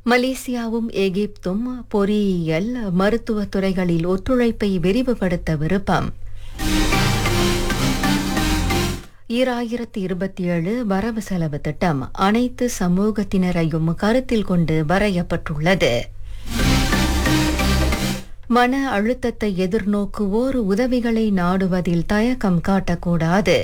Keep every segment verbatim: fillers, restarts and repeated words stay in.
மலேசியாவும் எகிப்தும் பொறியியல் மருத்துவத் துறைகளில் ஒத்துழைப்பை விரிவுபடுத்த விருப்பம். ஈராயிரத்தி இருபத்தி ஏழு வரவு செலவு திட்டம் அனைத்து சமூகத்தினரையும் கருத்தில் கொண்டு வரையப்பட்டுள்ளது. மன அழுத்தத்தை எதிர்நோக்குவோர் உதவிகளை நாடுவதில் தயக்கம் காட்டக்கூடாது.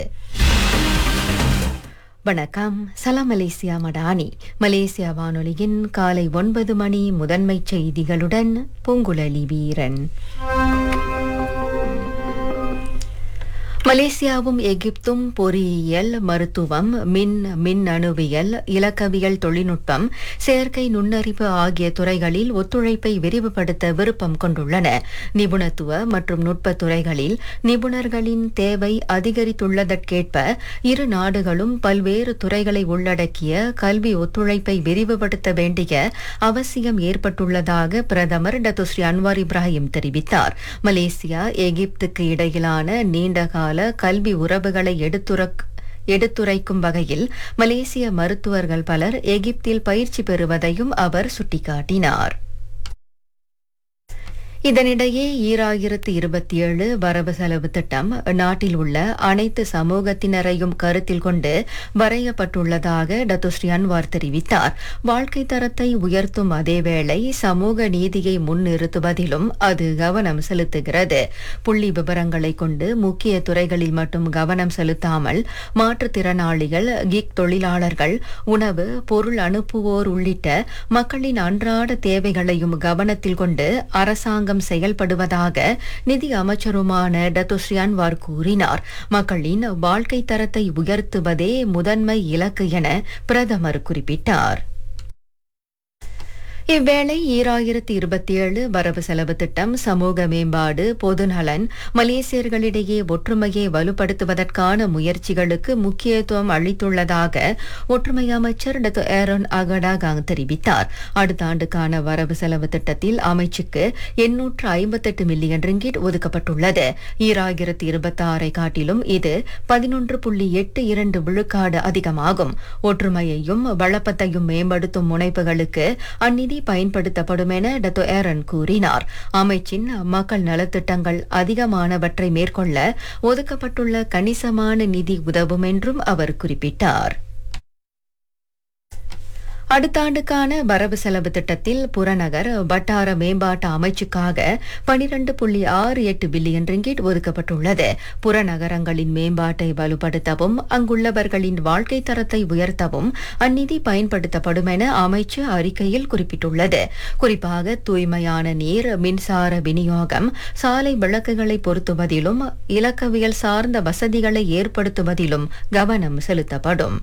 வணக்கம், சலாம் மலேசியா மடானி. மலேசியா வானொலியின் காலை ஒன்பது மணி முதன்மைச் செய்திகளுடன் பூங்குழலி வீரன். மலேசியாவும் எகிப்தும் பொறியியல், மருத்துவம், மின் மின்னணுவியல், இலக்கவியல் தொழில்நுட்பம், செயற்கை நுண்ணறிவு ஆகிய துறைகளில் ஒத்துழைப்பை விரிவுபடுத்த விருப்பம் கொண்டுள்ளன. நிபுணத்துவ மற்றும் நுட்பத் துறைகளில் நிபுணர்களின் தேவை அதிகரித்துள்ளதற்கேற்ப இரு நாடுகளும் பல்வேறு துறைகளை உள்ளடக்கிய கல்வி ஒத்துழைப்பை விரிவுபடுத்த வேண்டிய அவசியம் ஏற்பட்டுள்ளதாக பிரதமர் டத்துஸ்ரீ அன்வார் இப்ராஹிம் தெரிவித்தார். மலேசியா எகிப்துக்கு இடையிலான நீண்டகால கல்வி உறவுகளை எடுத்துரைக்க எடுத்துரைக்கும் வகையில் மலேசிய மருத்துவர்கள் பலர் எகிப்தில் பயிற்சி பெறுவதையும் அவர் சுட்டிக்காட்டினார். இதனிடையே ஈராயிரத்து இருபத்தி ஏழு வரவு செலவு திட்டம் நாட்டில் உள்ள அனைத்து சமூகத்தினரையும் கருத்தில் கொண்டு வரையப்பட்டுள்ளதாக டத்துஸ்ரீ அன்வார் தெரிவித்தார். வாழ்க்கை தரத்தை உயர்த்தும் அதேவேளை சமூக நீதியை முன்னிறுத்துவதிலும் அது கவனம் செலுத்துகிறது. புள்ளி விவரங்களை கொண்டு முக்கிய துறைகளில் மட்டும் கவனம் செலுத்தாமல் மாற்றுத்திறனாளிகள், கிக் தொழிலாளர்கள், உணவு, பொருள் அனுப்புவோர் உள்ளிட்ட மக்களின் அன்றாட தேவைகளையும் கவனத்தில் கொண்டு அரசாங்கம் செயல்படுவதாக நிதி அமைச்சருமான டத்துஸ்ரீ அன்வார் கூறினார். மக்களின் வாழ்க்கை தரத்தை உயர்த்துவதே முதன்மை இலக்கு என பிரதமர் குறிப்பிட்டார். இவ்வேளை ஈராயிரத்தி இருபத்தி ஏழு வரவு செலவு திட்டம் சமூக மேம்பாடு, பொதுநலன், மலேசியர்களிடையே ஒற்றுமையை வலுப்படுத்துவதற்கான முயற்சிகளுக்கு முக்கியத்துவம் அளித்துள்ளதாக ஒற்றுமை அமைச்சர் டத்து ஏரோன் அகடாகாங் தெரிவித்தார். அடுத்த ஆண்டுக்கான வரவு செலவு திட்டத்தில் அமைச்சுக்கு எண்ணூற்று ஐம்பத்தெட்டு மில்லியன் ரிங்கிட் ஒதுக்கப்பட்டுள்ளது. ஈராயிரத்தி இருபத்தி ஆறை காட்டிலும் இது பதினொன்று புள்ளி எட்டு இரண்டு விழுக்காடு அதிகமாகும். ஒற்றுமையையும் வளப்பத்தையும் மேம்படுத்தும் முனைப்புகளுக்கு அந்நிதி பயன்படுத்தப்படும் என டத்து ஏரன் கூறினார். அமைச்சின் மக்கள் நலத்திட்டங்கள் அதிகமானவற்றை மேற்கொள்ள ஒதுக்கப்பட்டுள்ள கணிசமான நிதி உதவும் என்றும் அவர் குறிப்பிட்டார். அடுத்த ஆண்டுக்கான வரவு செலவு திட்டத்தில் புறநகர் வட்டார மேம்பாட்டு அமைச்சுக்காக பனிரண்டு புள்ளி ஆறு எட்டு பில்லியன் ரிங்கிட் ஒதுக்கப்பட்டுள்ளது. புறநகரங்களின் மேம்பாட்டை வலுப்படுத்தவும் அங்குள்ளவர்களின் வாழ்க்கை தரத்தை உயர்த்தவும் அந்நிதி பயன்படுத்தப்படும் என அமைச்சு அறிக்கையில் குறிப்பிட்டுள்ளது. குறிப்பாக தூய்மையான நீர், மின்சார விநியோகம், சாலை விளக்குகளை பொருத்துவதிலும் இலக்கவியல் சார்ந்த வசதிகளை ஏற்படுத்துவதிலும் கவனம் செலுத்தப்படும்.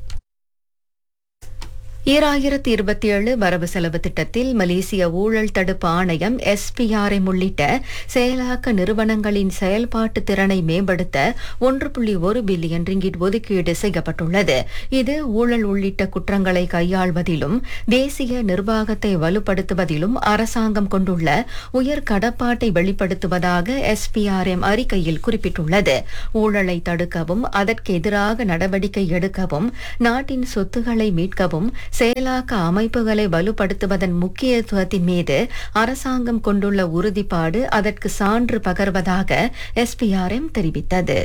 ஈராயிரத்தி இருபத்தி ஏழு வரவு செலவு திட்டத்தில் மலேசிய ஊழல் தடுப்பு ஆணையம் எஸ்பிஆர்எம் உள்ளிட்ட செயலாக்க நிறுவனங்களின் செயல்பாட்டு திறனை மேம்படுத்த ஒன்று புள்ளி ஒரு பில்லியன் ரிங்கிட் ஒதுக்கீடு செய்யப்பட்டுள்ளது. இது ஊழல் உள்ளிட்ட குற்றங்களை கையாள்வதிலும் தேசிய நிர்வாகத்தை வலுப்படுத்துவதிலும் அரசாங்கம் கொண்டுள்ள உயர் கடப்பாட்டை வெளிப்படுத்துவதாக எஸ்பிஆர்எம் அறிக்கையில் குறிப்பிட்டுள்ளது. ஊழலை தடுக்கவும் அதற்கு எதிராக நடவடிக்கை எடுக்கவும் நாட்டின் சொத்துக்களை மீட்கவும் செயலாக்க அமைப்புகளை வலுப்படுத்துவதன் முக்கியத்துவத்தின் மீது அரசாங்கம் கொண்டுள்ள உறுதிப்பாடு அதற்கு சான்று பகர்வதாக எஸ்பிஆர்எம் தெரிவித்தது.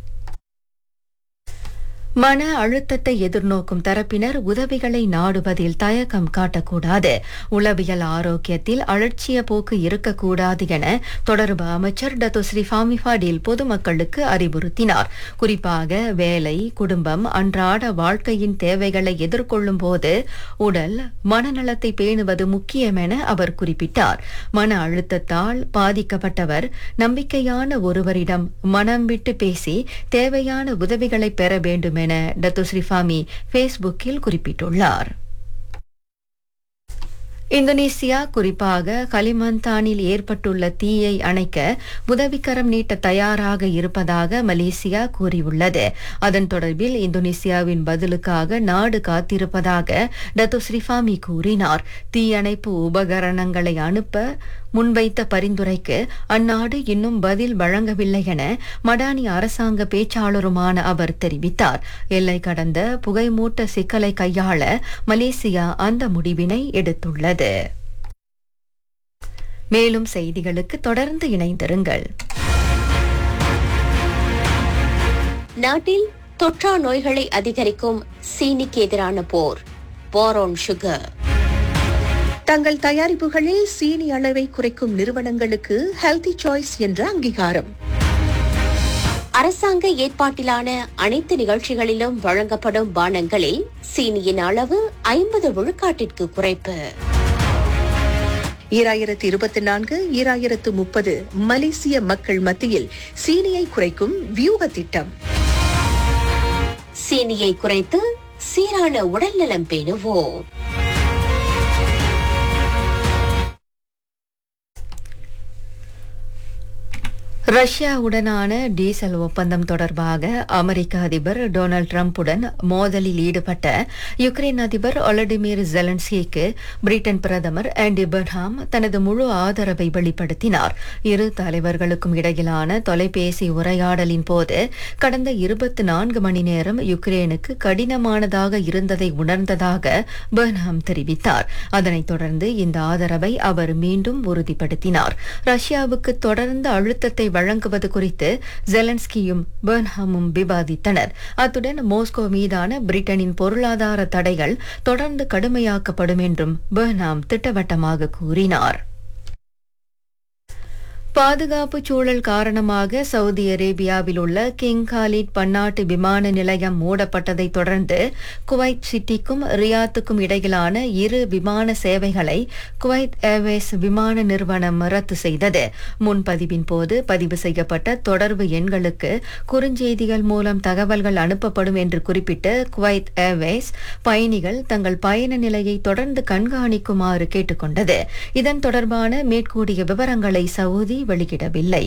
மன அழுத்தத்தை எதிர்நோக்கும் தரப்பினர் உதவிகளை நாடுவதில் தயக்கம் காட்டக்கூடாது. உளவியல் ஆரோக்கியத்தில் அலட்சிய போக்கு இருக்கக்கூடாது என தொடர்பு அமைச்சர் டத்துஸ்ரீ ஃபாமிஃபாடில் பொதுமக்களுக்கு அறிவுறுத்தினார். குறிப்பாக வேலை, குடும்பம், அன்றாட வாழ்க்கையின் தேவைகளை எதிர்கொள்ளும் போது உடல் மனநலத்தை பேணுவது முக்கியம் என அவர் குறிப்பிட்டார். மன அழுத்தத்தால் பாதிக்கப்பட்டவர் நம்பிக்கையான ஒருவரிடம் மனம் விட்டு பேசி தேவையான உதவிகளை பெற வேண்டும் என டத்துஸ்ரீ ஃபாமி ஃபேஸ்புக்கில் குறிப்பிட்டுள்ளார். இந்தோனேசியா குறிப்பாக கலிமந்தானில் ஏற்பட்டுள்ள தீயை அணைக்க உதவிக்கரம் நீட்ட தயாராக இருப்பதாக மலேசியா கூறியுள்ளது. அதன் தொடர்பில் இந்தோனேசியாவின் பதிலுக்காக நாடு காத்திருப்பதாக டத்துஸ்ரீ ஃபாமி கூறினார். தீயணைப்பு உபகரணங்களை அனுப்ப முன்வைத்த பரிந்துரைக்கு அந்நாடு இன்னும் பதில் வழங்கவில்லை என மடானி அரசாங்க பேச்சாளருமான அவர் தெரிவித்தார். எல்லை கடந்த புகைமூட்ட சிக்கலை கையாள மலேசியா அந்த முடிவினை எடுத்துள்ளது. மேலும் செய்திகளுக்கு தொடர்ந்து இணைந்திருங்கள். நாட்டில் தொற்றா நோய்களை அதிகரிக்கும் சீனிக்கு எதிரான போர். Boron sugar. தங்கள் தயாரிப்புகளில் சீனி அளவை குறைக்கும் நிறுவனங்களுக்கு ஹெல்தி சாய்ஸ் என்ற அங்கீகாரம். அரசாங்க ஏற்பாட்டிலான அனைத்து நிகழ்ச்சிகளிலும் வழங்கப்படும் பானங்களில் சீனியின் அளவு ஐம்பது விழுக்காட்டிற்கு குறைப்பு. ஈராயிரத்து இருபத்தி நான்கு ஈராயிரத்து முப்பது மலேசிய மக்கள் மத்தியில் சீனியை குறைக்கும் வியூக திட்டம். சீனியை குறைத்து சீரான உடல்நலம் பேணுவோம். ரஷ்யாவுடனான டீசல் ஒப்பந்தம் தொடர்பாக அமெரிக்க அதிபர் டொனால்டு டிரம்புடன் மோதலில் ஈடுபட்ட யுக்ரைன் அதிபர் ஒலடிமிர் ஜெலன்ஸ்கிக்கு பிரிட்டன் பிரதமர் ஆண்டி பெர்ன்ஹாம் தனது முழு ஆதரவை வெளிப்படுத்தினார். இரு தலைவர்களுக்கும் இடையிலான தொலைபேசி உரையாடலின் போது கடந்த இருபத்தி நான்கு மணி நேரம் யுக்ரைனுக்கு கடினமானதாக இருந்ததை உணர்ந்ததாக பெர்ன்ஹாம் தெரிவித்தார். அதனைத் தொடர்ந்து இந்த ஆதரவை அவர் மீண்டும் உறுதிப்படுத்தினார். ரஷ்யாவுக்கு தொடர்ந்து அழுத்தத்தை வழங்குவது குறித்து ஜெலன்ஸ்கியும் பெர்ன்ஹாமும் விவாதித்தனர். அத்துடன் மாஸ்கோ மீதான பிரிட்டனின் பொருளாதார தடைகள் தொடர்ந்து கடுமையாக்கப்படும் என்றும் பெர்ன்ஹாம் திட்டவட்டமாக கூறினார். பாதுகாப்பு சூழல் காரணமாக சவுதி அரேபியாவில் உள்ள கிங் காலிட் பன்னாட்டு விமான நிலையம் மூடப்பட்டதை தொடர்ந்து குவைத் சிட்டிக்கும் ரியாத்துக்கும் இடையிலான இரு விமான சேவைகளை குவைத் ஏர்வேஸ் விமான நிறுவனம் ரத்து செய்தது. முன்பதிவின் போது பதிவு செய்யப்பட்ட தொடர்பு எண்களுக்கு குறுஞ்செய்திகள் மூலம் தகவல்கள் அனுப்பப்படும் என்று குறிப்பிட்ட குவைத் ஏர்வேஸ் பயணிகள் தங்கள் பயண நிலையை தொடர்ந்து கண்காணிக்குமாறு கேட்டுக்கொண்டது. இதன் தொடர்பான மேற்கூடிய விவரங்களை சவுதி வெளியிடவில்லை.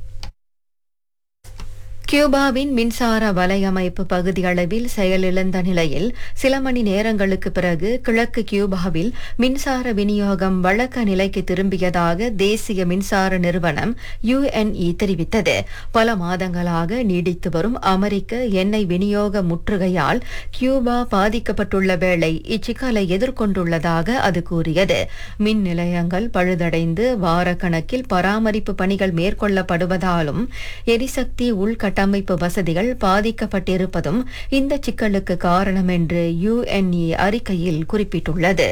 கியூபாவின் மின்சார வலையமைப்பு பகுதியளவில் செயலிழந்த நிலையில் சில மணி நேரங்களுக்கு பிறகு கிழக்கு கியூபாவில் மின்சார விநியோகம் வழக்க நிலைக்கு திரும்பியதாக தேசிய மின்சார நிறுவனம் யுஎன்இ தெரிவித்தது. பல மாதங்களாக நீடித்து வரும் அமெரிக்க எண்ணெய் விநியோக முற்றுகையால் கியூபா பாதிக்கப்பட்டுள்ள வேளை இச்சிக்கலை எதிர்கொண்டுள்ளதாக அது கூறியது. மின் நிலையங்கள் பழுதடைந்து வாரக்கணக்கில் பராமரிப்பு பணிகள் மேற்கொள்ளப்படுவதாலும் எரிசக்தி உள்கட்ட அமைப்பு வசதிகள் பாதிக்கப்பட்டிருப்பதும் இந்த சிக்கலுக்கு காரணம் என்று யுஎன்இ அறிக்கையில் குறிப்பிட்டுள்ளது.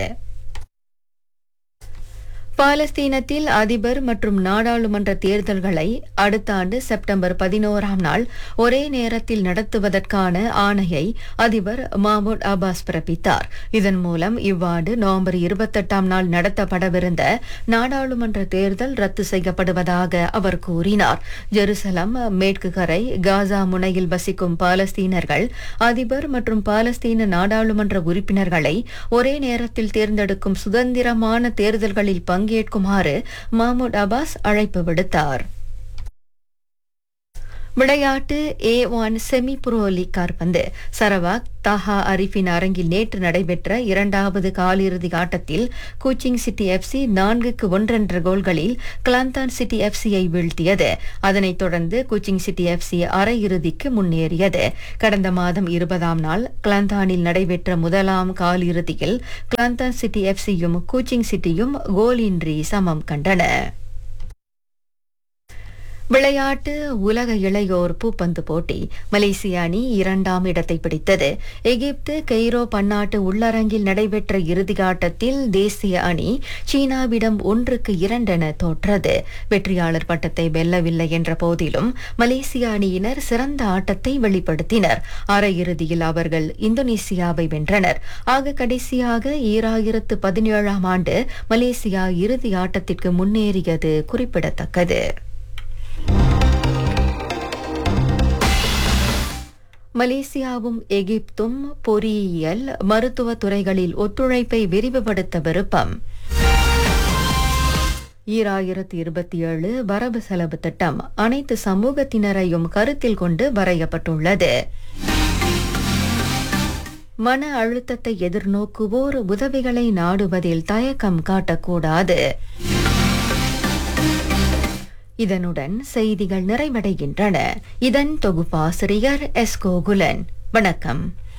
பாலஸ்தீனத்தில் அதிபர் மற்றும் நாடாளுமன்ற தேர்தல்களை அடுத்த ஆண்டு செப்டம்பர் பதினோராம் நாள் ஒரே நேரத்தில் நடத்துவதற்கான ஆணையை அதிபர் மஹ்மூத் அப்பாஸ் பிறப்பித்தார். இதன் மூலம் இவ்வாண்டு நவம்பர் இருபத்தெட்டாம் நாள் நடத்தப்படவிருந்த நாடாளுமன்ற தேர்தல் ரத்து செய்யப்படுவதாக அவர் கூறினார். ஜெருசலம் மேற்கு கரை காசா முனையில் வசிக்கும் பாலஸ்தீனர்கள் அதிபர் மற்றும் பாலஸ்தீன நாடாளுமன்ற உறுப்பினர்களை ஒரே நேரத்தில் தேர்ந்தெடுக்கும் சுதந்திரமான தேர்தல்களில் பங்கு ஏற்குமாறு மஹ்மூத் அப்பாஸ் அழைப்பு விடுத்தார். விளையாட்டு ஏ ஒன் செமி புரோ லீக் கால்பந்து சரவாக் தாஹா அரிஃபின் அரங்கில் நேற்று நடைபெற்ற இரண்டாவது காலிறுதி ஆட்டத்தில் கோச்சிங் சிட்டி எஃப்சி நான்குக்கு ஒன்றென்ற கோல்களில் கிளாந்தான் சிட்டி எஃப்சியை வீழ்த்தியது. அதனைத் தொடர்ந்து கோச்சிங் சிட்டி எஃப்சி அரையிறுதிக்கு முன்னேறியது. கடந்த மாதம் இருபதாம் நாள் கிளாந்தானில் நடைபெற்ற முதலாம் காலிறுதியில் கிளாந்தான் சிட்டி எஃப்சியும் கோச்சிங் சிட்டியும் கோலின்றி சமம் கண்டன. விளையாட்டு உலக இளையோர் பூப்பந்து போட்டி மலேசிய அணி இரண்டாம் இடத்தை பிடித்தது. எகிப்து கெய்ரோ பன்னாட்டு உள்ளரங்கில் நடைபெற்ற இறுதியாட்டத்தில் தேசிய அணி சீனாவிடம் ஒன்றுக்கு இரண்டென தோற்றது. வெற்றியாளர் பட்டத்தை வெல்லவில்லை என்ற போதிலும் மலேசிய அணியினர் சிறந்த ஆட்டத்தை வெளிப்படுத்தினர். அரையிறுதியில் அவர்கள் இந்தோனேசியாவை வென்றனர். ஆக கடைசியாக ஈராயிரத்து பதினேழாம் ஆண்டு மலேசியா இறுதி ஆட்டத்திற்கு முன்னேறியது குறிப்பிடத்தக்கது. மலேசியாவும் எகிப்தும் பொறியியல் மருத்துவ துறைகளில் ஒத்துழைப்பை விரிவுபடுத்த விருப்பம். ஈராயிரத்து இருபத்தி ஏழு வரவு செலவு திட்டம் அனைத்து சமூகத்தினரையும் கருத்தில் கொண்டு வரையப்பட்டுள்ளது. மன அழுத்தத்தை எதிர்நோக்குவோர் உதவிகளை நாடுவதில் தயக்கம் காட்டக்கூடாது. இதனுடன் செய்திகள் நிறைவடைகின்றன. இதன் தொகுப்பாசிரியர் எஸ் கோகுலன். வணக்கம்.